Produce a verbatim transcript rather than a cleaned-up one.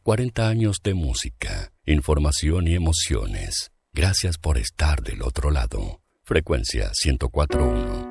cuarenta años de música, información y emociones. Gracias por estar del otro lado. Frecuencia ciento cuatro punto uno.